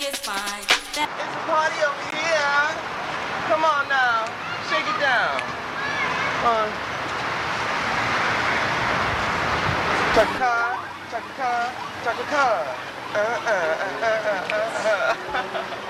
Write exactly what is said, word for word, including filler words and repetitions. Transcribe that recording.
is fine. It's a party over here. Come on now. Shake it down. Come on. Chaka Khan, Chaka Khan, Chaka Khan. Uh, uh, uh, uh, uh, uh.